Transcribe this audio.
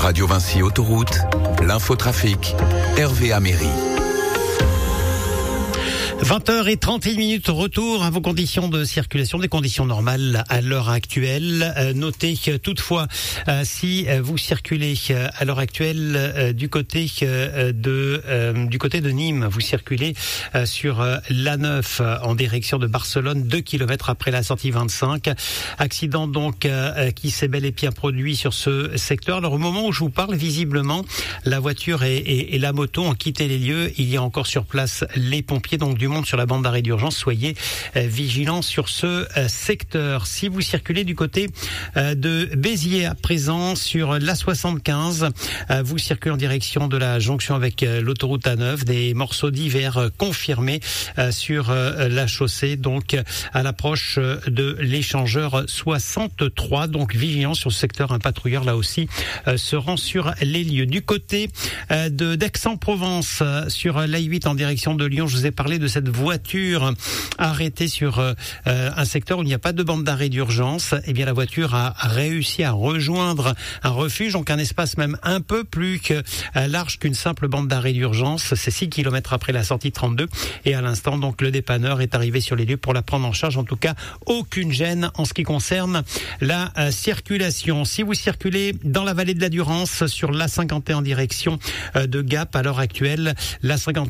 Radio Vinci Autoroute, l'infotrafic, Hervé Améry. 20h31, retour à vos conditions de circulation, des conditions normales à l'heure actuelle. Notez toutefois, si vous circulez à l'heure actuelle du côté de Nîmes, vous circulez sur l'A9 en direction de Barcelone, 2 km après la sortie 25. Accident donc qui s'est bel et bien produit sur ce secteur. Alors au moment où je vous parle, visiblement, la voiture et la moto ont quitté les lieux. Il y a encore sur place les pompiers, donc du monde sur la bande d'arrêt d'urgence. Soyez vigilants sur ce secteur. Si vous circulez du côté de Béziers à présent sur l'A75, vous circulez en direction de la jonction avec l'autoroute A9, des morceaux d'hiver confirmés sur la chaussée, donc à l'approche de l'échangeur 63. Donc vigilants sur ce secteur. Un patrouilleur là aussi se rend sur les lieux. Du côté d'Aix-en-Provence sur l'A8 en direction de Lyon, je vous ai parlé de cette voiture arrêtée sur un secteur où il n'y a pas de bande d'arrêt d'urgence. Eh bien, la voiture a réussi à rejoindre un refuge, donc un espace même un peu plus large qu'une simple bande d'arrêt d'urgence. C'est 6 km après la sortie 32. Et à l'instant, donc, le dépanneur est arrivé sur les lieux pour la prendre en charge. En tout cas, aucune gêne en ce qui concerne la circulation. Si vous circulez dans la vallée de la Durance sur l'A51 en direction de Gap, à l'heure actuelle, l'A51